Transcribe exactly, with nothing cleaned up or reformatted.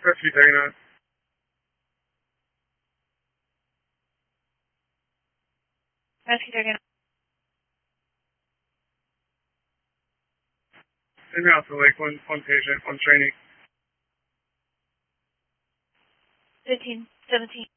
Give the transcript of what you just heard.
Rescue thirty-nine. Rescue thirty-nine. In route to Lake, one, one patient, one trainee. fifteen, seventeen.